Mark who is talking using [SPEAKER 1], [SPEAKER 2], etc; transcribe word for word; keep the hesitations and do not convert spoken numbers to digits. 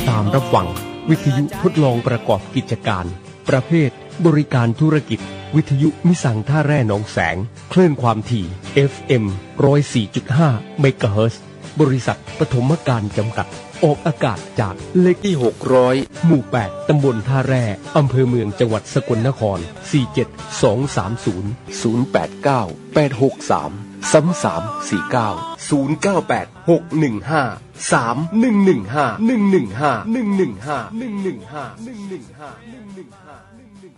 [SPEAKER 1] ตามรับฟังวิทยุทดลองประกอบกิจการประเภทบริการธุรกิจวิทยุมิสังท่าแร่หนองแสงคลื่นความถี่ เอฟ เอ็ม หนึ่งศูนย์สี่จุดห้า เมกะเฮิรตซ์บริษัทปฐมการจำกัดออกอากาศจากเลขที่หกร้อยหมู่แปดตำบลท่าแร่อำเภอเมืองจังหวัดสกลนครสี่เจ็ดสองสามศูนย์ ศูนย์แปดเก้า แปดหกสาม สามสามสี่เก้า ศูนย์เก้าแปด หกหนึ่งห้า สามหนึ่งหนึ่งห้า หนึ่งหนึ่งห้า หนึ่งหนึ่งห้า หนึ่งหนึ่งห้า หนึ่งหนึ่งห้า หนึ่งหนึ่งห้า